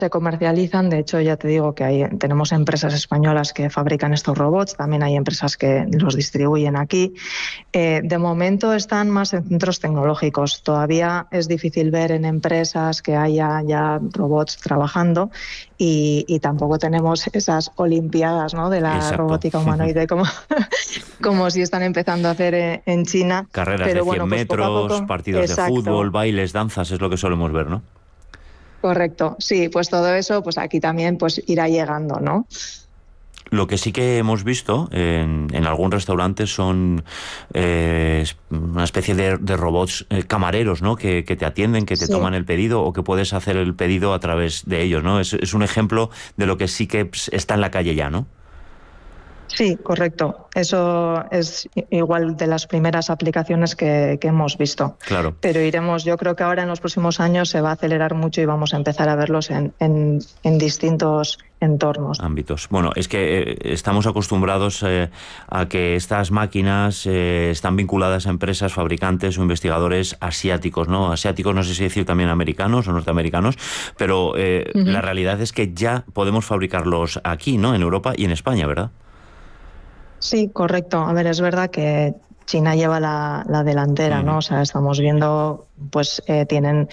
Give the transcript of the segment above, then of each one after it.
se comercializan. De hecho, ya te digo que tenemos empresas españolas que fabrican estos robots, también hay empresas que los distribuyen aquí. De momento están más en centros tecnológicos. Todavía es difícil ver en empresas que haya ya robots trabajando y tampoco tenemos esas olimpiadas, ¿no?, de la Exacto. robótica humanoide como si están empezando a hacer en China. Carreras de Pero 100 bueno, pues poco a metros, poco. partidos de fútbol, Exacto. bailes, danzas, es lo que solemos ver, ¿no? Correcto, sí, pues todo eso, pues aquí también pues irá llegando, ¿no? Lo que sí que hemos visto en algún restaurante son una especie de robots camareros, ¿no? Que te atienden, que te Sí. toman el pedido o que puedes hacer el pedido a través de ellos, ¿no? Es un ejemplo de lo que sí que está en la calle ya, ¿no? Sí, correcto. Eso es igual de las primeras aplicaciones que hemos visto. Claro. Pero yo creo que ahora en los próximos años se va a acelerar mucho y vamos a empezar a verlos en distintos entornos. Ámbitos. Bueno, es que estamos acostumbrados a que estas máquinas están vinculadas a empresas, fabricantes o investigadores asiáticos, ¿no? Asiáticos, no sé si decir también americanos o norteamericanos, pero la realidad es que ya podemos fabricarlos aquí, ¿no? En Europa y en España, ¿verdad? Sí, correcto. A ver, es verdad que China lleva la delantera, ¿no? O sea, estamos viendo, pues tienen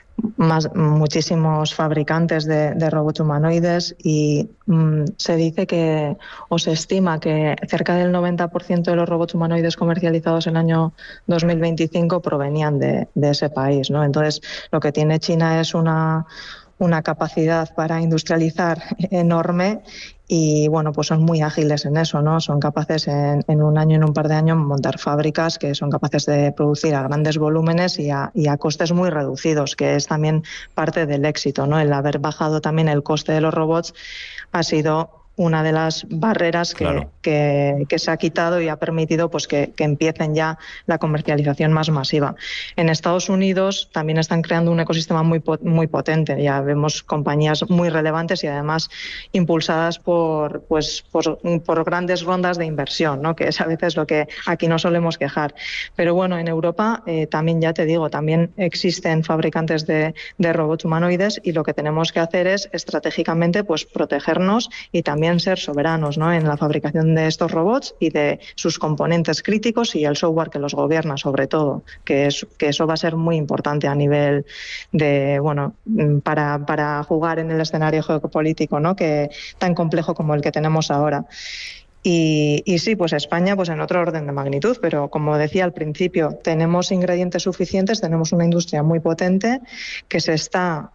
muchísimos fabricantes de robots humanoides y se dice que, o se estima que cerca del 90% de los robots humanoides comercializados en el año 2025 provenían de ese país, ¿no? Entonces, lo que tiene China es una capacidad para industrializar enorme y bueno, pues son muy ágiles en eso, ¿no? Son capaces en un año, en un par de años, montar fábricas que son capaces de producir a grandes volúmenes y a costes muy reducidos, que es también parte del éxito, ¿no? El haber bajado también el coste de los robots ha sido una de las barreras Claro. que se ha quitado y ha permitido pues que empiecen ya la comercialización más masiva. En Estados Unidos también están creando un ecosistema muy potente. Ya vemos compañías muy relevantes y además impulsadas por grandes rondas de inversión, ¿no? Que es a veces lo que aquí no solemos quejar. Pero bueno, en Europa también, ya te digo, también existen fabricantes de robots humanoides y lo que tenemos que hacer es estratégicamente pues protegernos y también ser soberanos, ¿no?, en la fabricación de estos robots y de sus componentes críticos y el software que los gobierna, sobre todo, que eso va a ser muy importante a nivel de, bueno, para jugar en el escenario geopolítico, ¿no?, que tan complejo como el que tenemos ahora. Y sí, pues España pues en otro orden de magnitud, pero como decía al principio, tenemos ingredientes suficientes, tenemos una industria muy potente que está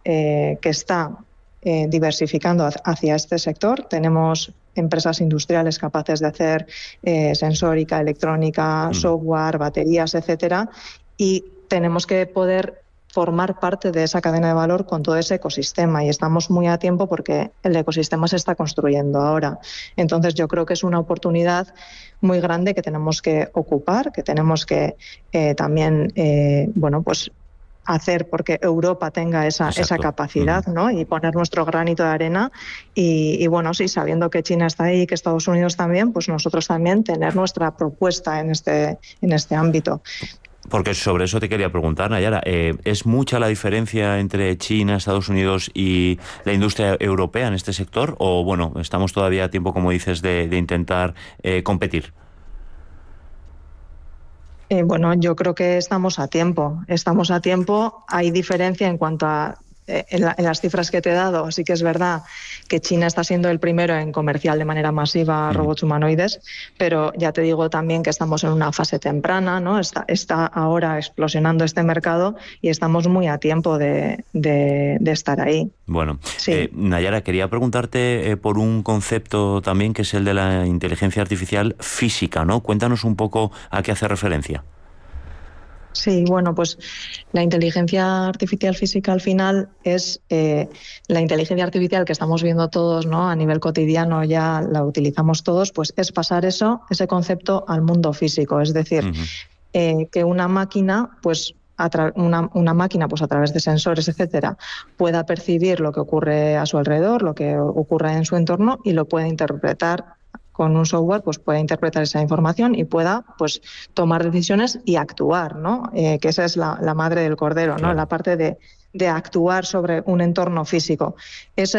diversificando hacia este sector. Tenemos empresas industriales capaces de hacer sensórica, electrónica, software, baterías, etcétera, y tenemos que poder formar parte de esa cadena de valor con todo ese ecosistema y estamos muy a tiempo porque el ecosistema se está construyendo ahora. Entonces yo creo que es una oportunidad muy grande que tenemos que ocupar, que tenemos que también, bueno, pues hacer porque Europa tenga esa capacidad, ¿no?, y poner nuestro granito de arena y bueno, sí, sabiendo que China está ahí y que Estados Unidos también, pues nosotros también tener nuestra propuesta en este ámbito. Porque sobre eso te quería preguntar, Nayara, ¿es mucha la diferencia entre China, Estados Unidos y la industria europea en este sector? O bueno, estamos todavía a tiempo, como dices, de intentar competir. Bueno, yo creo que estamos a tiempo. Hay diferencia en cuanto a en las cifras que te he dado. Sí que es verdad que China está siendo el primero en comercial de manera masiva robots humanoides, pero ya te digo también que estamos en una fase temprana, ¿no? Está ahora explosionando este mercado y estamos muy a tiempo de estar ahí. Bueno, sí. Nayara, quería preguntarte por un concepto también que es el de la inteligencia artificial física, ¿no? Cuéntanos un poco a qué hace referencia. Sí, bueno, pues la inteligencia artificial física al final es la inteligencia artificial que estamos viendo todos, ¿no? A nivel cotidiano ya la utilizamos todos, pues es pasar ese concepto al mundo físico, es decir, que una máquina, pues una máquina, pues a través de sensores, etcétera, pueda percibir lo que ocurre a su alrededor, lo que ocurre en su entorno y lo pueda interpretar con un software, pues pueda interpretar esa información y pueda pues tomar decisiones y actuar, ¿no? Que esa es la madre del cordero, ¿no? Claro. La parte de de actuar sobre un entorno físico. Es